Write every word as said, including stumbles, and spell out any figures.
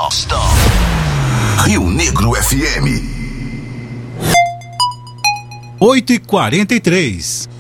Boston. Rio Negro F M. oito e quarenta e três.